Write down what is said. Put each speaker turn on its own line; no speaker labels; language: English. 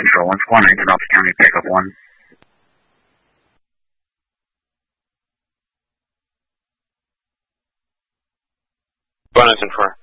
Control 149 to Delta County, pickup 1.
Bonus and 4.